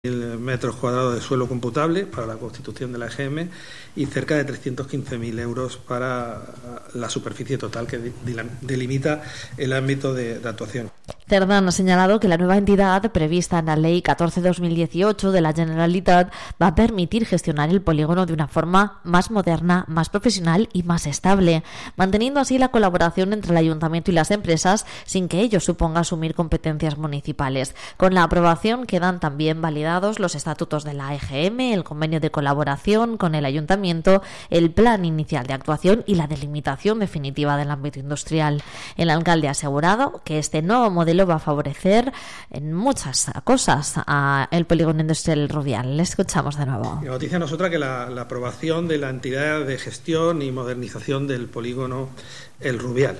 metros cuadrados de suelo computable para la constitución de la EGM y cerca de 315.000 euros para la superficie total que delimita el ámbito de actuación. Cerdán ha señalado que la nueva entidad prevista en la Ley 14/2018 de la Generalitat va a permitir gestionar el polígono de una forma más moderna, más profesional y más estable, manteniendo así la colaboración entre el Ayuntamiento y las empresas sin que ello suponga asumir competencias municipales. Con la aprobación quedan también validados los estatutos de la EGM, el convenio de colaboración con el Ayuntamiento, el plan inicial de actuación y la delimitación definitiva del ámbito industrial. El alcalde ha asegurado que este nuevo modelo va a favorecer en muchas cosas al polígono industrial El Rubial. Le escuchamos de nuevo. La noticia no es otra que la aprobación de la entidad de gestión y modernización del polígono El Rubial.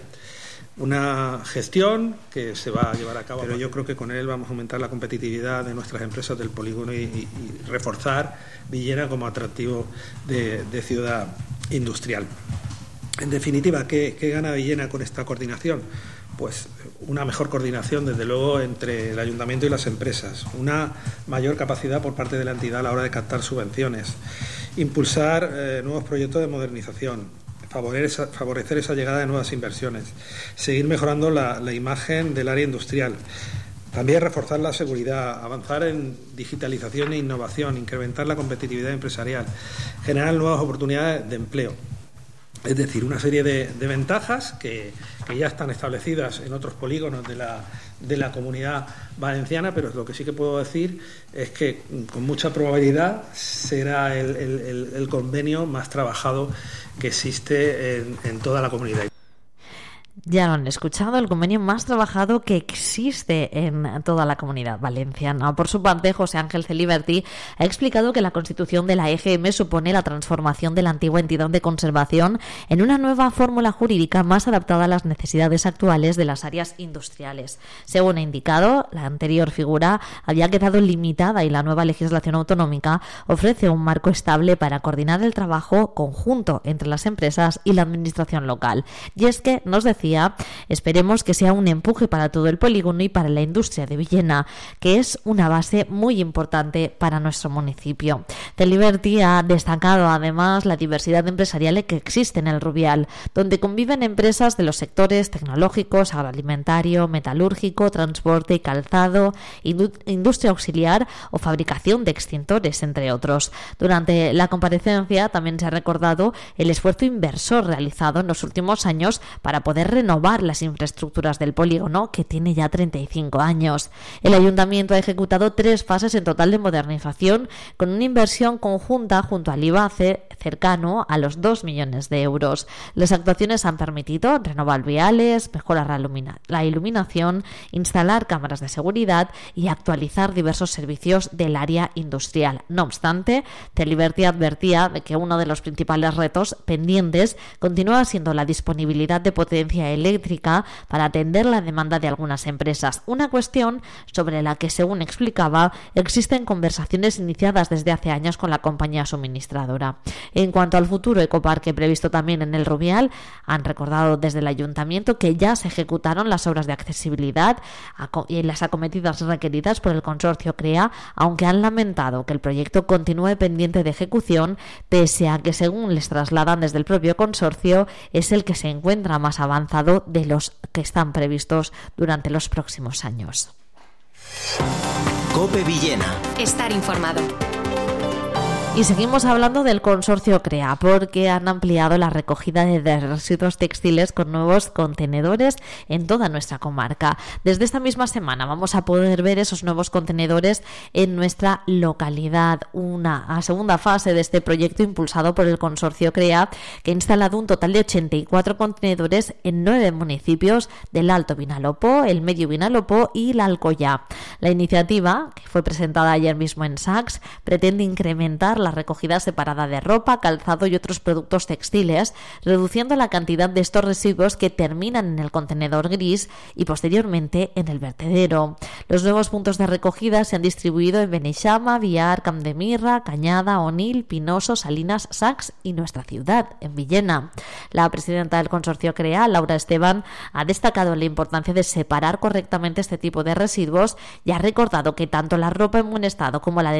Una gestión que se va a llevar a cabo, pero yo creo que con él vamos a aumentar la competitividad de nuestras empresas del polígono y reforzar Villena como atractivo de ciudad industrial. En definitiva, ¿qué gana Villena con esta coordinación? Pues una mejor coordinación, desde luego, entre el Ayuntamiento y las empresas, una mayor capacidad por parte de la entidad a la hora de captar subvenciones, impulsar nuevos proyectos de modernización, favorecer esa llegada de nuevas inversiones, seguir mejorando la imagen del área industrial, también reforzar la seguridad, avanzar en digitalización e innovación, incrementar la competitividad empresarial, generar nuevas oportunidades de empleo. Es decir, una serie de ventajas que ya están establecidas en otros polígonos de la Comunidad Valenciana, pero lo que sí que puedo decir es que con mucha probabilidad será el convenio más trabajado que existe en toda la comunidad. Ya lo han escuchado, el convenio más trabajado que existe en toda la Comunidad Valenciana. Por su parte, José Ángel Celiberti ha explicado que la constitución de la EGM supone la transformación de la antigua entidad de conservación en una nueva fórmula jurídica más adaptada a las necesidades actuales de las áreas industriales. Según ha indicado, la anterior figura había quedado limitada y la nueva legislación autonómica ofrece un marco estable para coordinar el trabajo conjunto entre las empresas y la administración local. Y es que, nos decía, esperemos que sea un empuje para todo el polígono y para la industria de Villena, que es una base muy importante para nuestro municipio. Celiberti ha destacado además la diversidad empresarial que existe en el Rubial, donde conviven empresas de los sectores tecnológicos, agroalimentario, metalúrgico, transporte y calzado, industria auxiliar o fabricación de extintores, entre otros. Durante la comparecencia también se ha recordado el esfuerzo inversor realizado en los últimos años para poder renovar las infraestructuras del polígono, que tiene ya 35 años. El Ayuntamiento ha ejecutado 3 fases en total de modernización, con una inversión conjunta junto al IBACE cercano a los 2 millones de euros. Las actuaciones han permitido renovar viales, mejorar la iluminación, instalar cámaras de seguridad y actualizar diversos servicios del área industrial. No obstante, Celiberti advertía de que uno de los principales retos pendientes continúa siendo la disponibilidad de potencia eléctrica para atender la demanda de algunas empresas, una cuestión sobre la que, según explicaba, existen conversaciones iniciadas desde hace años con la compañía suministradora. En cuanto al futuro ecoparque previsto también en el Rubial, han recordado desde el Ayuntamiento que ya se ejecutaron las obras de accesibilidad y las acometidas requeridas por el consorcio CREA, aunque han lamentado que el proyecto continúe pendiente de ejecución, pese a que, según les trasladan desde el propio consorcio, es el que se encuentra más avanzado de los que están previstos durante los próximos años. COPE Villena. Estar informado. Y seguimos hablando del consorcio CREA, porque han ampliado la recogida de residuos textiles con nuevos contenedores en toda nuestra comarca. Desde esta misma semana vamos a poder ver esos nuevos contenedores en nuestra localidad. Una segunda fase de este proyecto impulsado por el consorcio CREA, que ha instalado un total de 84 contenedores en 9 municipios del Alto Vinalopó, el Medio Vinalopó y la Alcoyá. La iniciativa, que fue presentada ayer mismo en Sacks, pretende incrementar la recogida separada de ropa, calzado y otros productos textiles, reduciendo la cantidad de estos residuos que terminan en el contenedor gris y posteriormente en el vertedero. Los nuevos puntos de recogida se han distribuido en Beneixama, Biar, Camp de Mirra, Cañada, Onil, Pinoso, Salinas, Sacs y nuestra ciudad, en Villena. La presidenta del consorcio CREA, Laura Esteban, ha destacado la importancia de separar correctamente este tipo de residuos y ha recordado que tanto la ropa en buen estado como la de